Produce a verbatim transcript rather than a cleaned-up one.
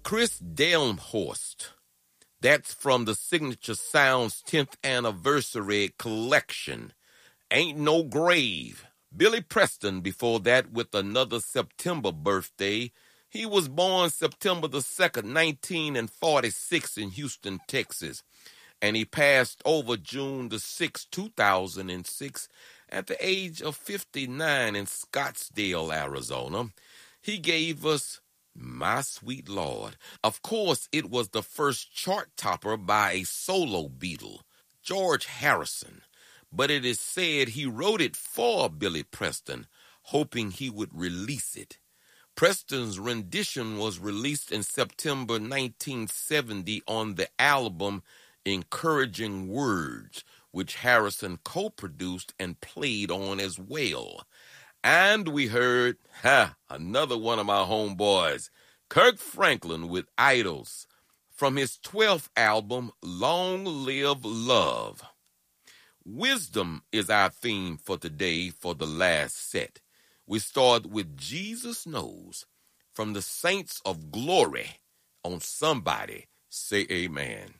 Chris Delmhorst. That's from the Signature Sounds tenth Anniversary Collection. Ain't No Grave. Billy Preston before that with another September birthday. He was born September the second, nineteen forty-six in Houston, Texas. And he passed over June the sixth, two thousand six at the age of fifty-nine in Scottsdale, Arizona. He gave us My Sweet Lord. Of course, it was the first chart topper by a solo Beatle, George Harrison. But it is said he wrote it for Billy Preston, hoping he would release it. Preston's rendition was released in September nineteen seventy on the album Encouraging Words, which Harrison co-produced and played on as well. And we heard, ha, another one of my homeboys, Kirk Franklin with Idols, from his twelfth album, Long Live Love. Wisdom is our theme for today for the last set. We start with Jesus Knows from the Saints of Glory on Somebody Say Amen.